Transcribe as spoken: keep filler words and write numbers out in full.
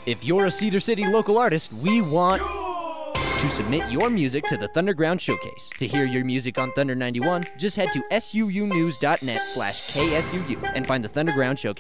If you're a Cedar City local artist, we want to submit your music to the Thunderground Showcase. To hear your music on Thunder ninety-one, just head to suunews.net slash KSUU and find the Thunderground Showcase.